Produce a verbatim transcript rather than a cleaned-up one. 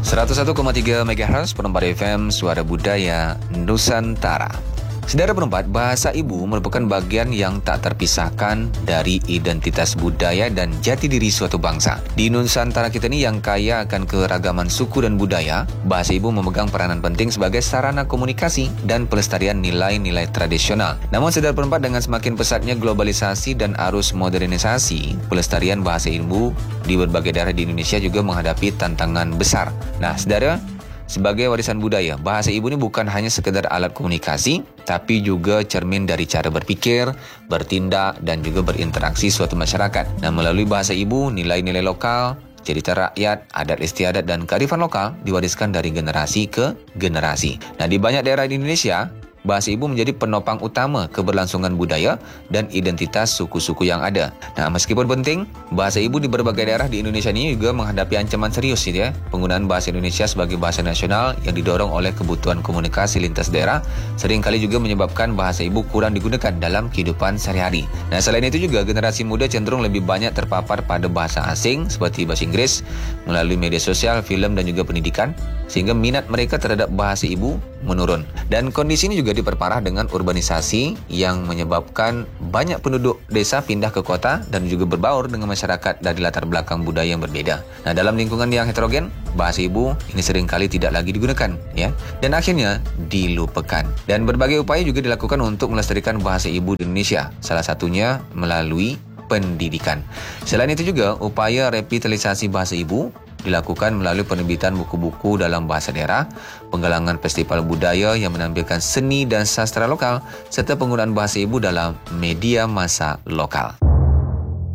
seratus satu koma tiga megahertz Penempatan F M Suara Budaya Nusantara. Saudara Penempatan, bahasa ibu merupakan bagian yang tak terpisahkan dari identitas budaya dan jati diri suatu bangsa. Di Nusantara kita ini yang kaya akan keragaman suku dan budaya, bahasa ibu memegang peranan penting sebagai sarana komunikasi dan pelestarian nilai-nilai tradisional. Namun saudara Penempatan, dengan semakin pesatnya globalisasi dan arus modernisasi, pelestarian bahasa ibu di berbagai daerah di Indonesia juga menghadapi tantangan besar. Nah, saudara, sebagai warisan budaya, bahasa ibu ini bukan hanya sekedar alat komunikasi, tapi juga cermin dari cara berpikir, bertindak, dan juga berinteraksi suatu masyarakat. Nah, melalui bahasa ibu, nilai-nilai lokal, cerita rakyat, adat istiadat, dan kearifan lokal diwariskan dari generasi ke generasi. Nah, di banyak daerah di Indonesia, bahasa ibu menjadi penopang utama keberlangsungan budaya dan identitas suku-suku yang ada. Nah, meskipun penting, bahasa ibu di berbagai daerah di Indonesia ini juga menghadapi ancaman serius gitu ya. Penggunaan bahasa Indonesia sebagai bahasa nasional yang didorong oleh kebutuhan komunikasi lintas daerah seringkali juga menyebabkan bahasa ibu kurang digunakan dalam kehidupan sehari-hari. Nah, selain itu juga generasi muda cenderung lebih banyak terpapar pada bahasa asing seperti bahasa Inggris melalui media sosial, film, dan juga pendidikan, sehingga minat mereka terhadap bahasa ibu menurun. Dan kondisi ini juga diperparah dengan urbanisasi yang menyebabkan banyak penduduk desa pindah ke kota dan juga berbaur dengan masyarakat dari latar belakang budaya yang berbeda. Nah, dalam lingkungan yang heterogen, bahasa ibu ini seringkali tidak lagi digunakan, ya, dan akhirnya dilupakan. Dan berbagai upaya juga dilakukan untuk melestarikan bahasa ibu di Indonesia, salah satunya melalui pendidikan. Selain itu juga, upaya revitalisasi bahasa ibu dilakukan melalui penerbitan buku-buku dalam bahasa daerah, penggalangan festival budaya yang menampilkan seni dan sastra lokal, serta penggunaan bahasa ibu dalam media massa lokal.